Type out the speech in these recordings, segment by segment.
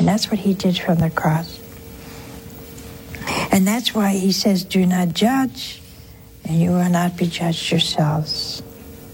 And that's what he did from the cross. And that's why he says, do not judge, and you will not be judged yourselves.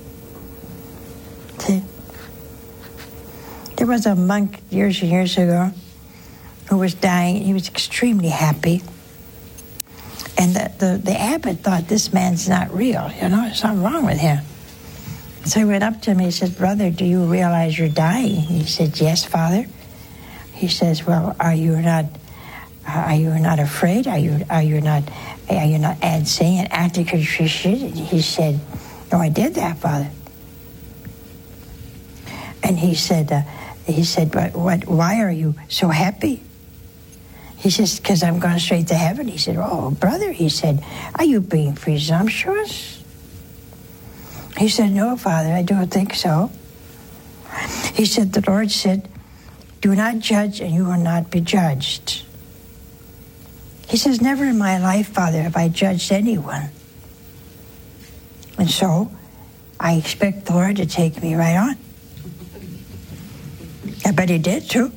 See? There was a monk years and years ago who was dying. He was extremely happy. And the abbot thought, this man's not real. There's something wrong with him. So he went up to him. He said, brother, do you realize you're dying? He said, yes, Father. He says, well, are you not afraid? Are you not saying and acting because you should? He said, no, I did that, Father. And he said, but why are you so happy? He says, because I'm going straight to heaven. He said, oh, brother, he said, are you being presumptuous? He said, no, Father, I don't think so. He said, the Lord said, do not judge and you will not be judged. He says, never in my life, Father, have I judged anyone. And so I expect the Lord to take me right on. I bet he did, too.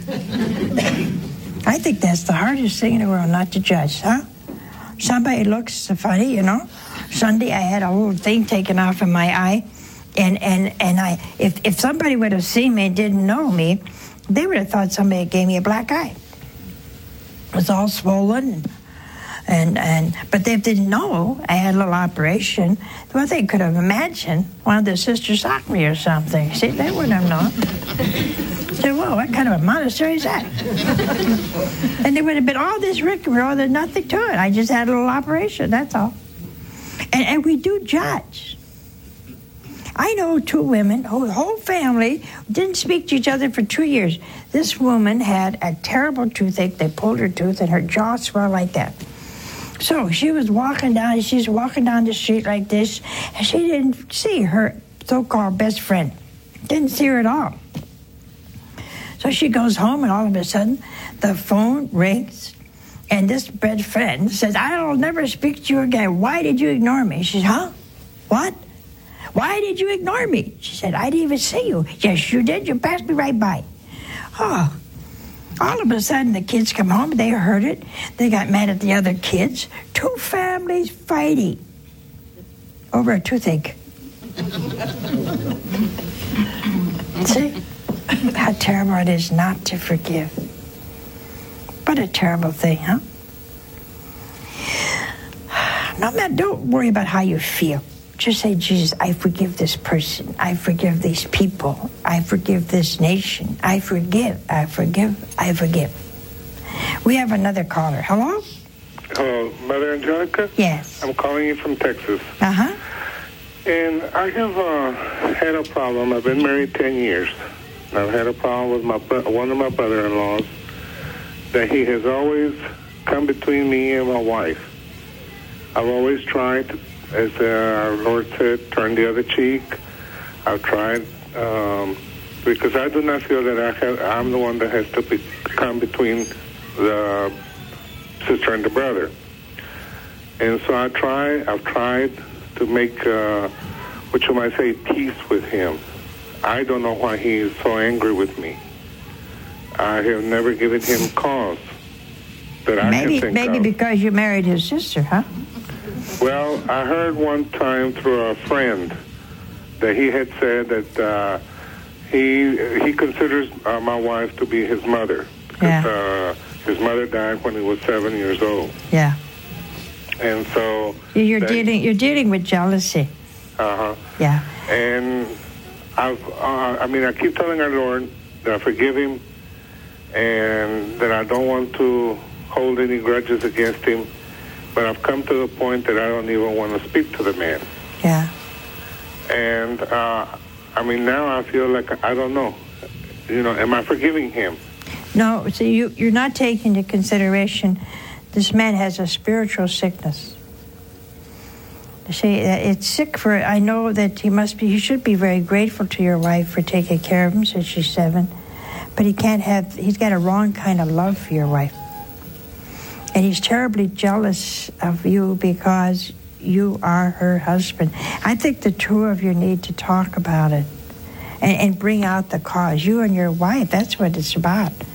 I think that's the hardest thing in the world, not to judge, huh? Somebody looks funny, Sunday I had a little thing taken off of my eye, and if somebody would have seen me and didn't know me, they would have thought somebody gave me a black eye. It was all swollen, but they didn't know I had a little operation. Well, they could have imagined one of the sisters socked me or something. See, they wouldn't have known. Said, whoa, what kind of a monastery is that? And there would have been all this rigmarole, there's nothing to it. I just had a little operation, that's all. And we do judge. I know two women, whose whole family didn't speak to each other for 2 years. This woman had a terrible toothache. They pulled her tooth and her jaw swelled like that. So she's walking down the street like this, and she didn't see her so-called best friend. Didn't see her at all. So she goes home, and all of a sudden, the phone rings, and this best friend says, I'll never speak to you again. Why did you ignore me? She said, huh? What? Why did you ignore me? She said, I didn't even see you. Yes, you did. You passed me right by. Oh. All of a sudden, the kids come home. They heard it. They got mad at the other kids. Two families fighting over a toothache. See? How terrible it is not to forgive. What a terrible thing, huh? No, man, don't worry about how you feel. Just say, Jesus, I forgive this person. I forgive these people. I forgive this nation. I forgive. I forgive. I forgive. We have another caller. Hello? Hello, Mother Angelica? Yes. I'm calling you from Texas. Uh-huh. And I have had a problem. I've been married 10 years. I've had a problem with one of my brother-in-laws that he has always come between me and my wife. I've always tried to, as our Lord said, turn the other cheek. I've tried because I do not feel that I'm the one that has to come between the sister and the brother. And so I've tried to make, what you might say, peace with him. I don't know why he is so angry with me. I have never given him cause that I can think of. Maybe because you married his sister, huh? Well, I heard one time through a friend that he had said that he considers my wife to be his mother because his mother died when he was 7 years old. Yeah. And so you're dealing with jealousy. Uh-huh. Yeah. And I keep telling our Lord that I forgive him and that I don't want to hold any grudges against him. But I've come to the point that I don't even want to speak to the man. Yeah. And, now I feel like, I don't know. Am I forgiving him? No, so you're not taking into consideration this man has a spiritual sickness. See, it's sick for, I know that he should be very grateful to your wife for taking care of him since she's 7. But he's got a wrong kind of love for your wife. And he's terribly jealous of you because you are her husband. I think the two of you need to talk about it and bring out the cause. You and your wife, that's what it's about.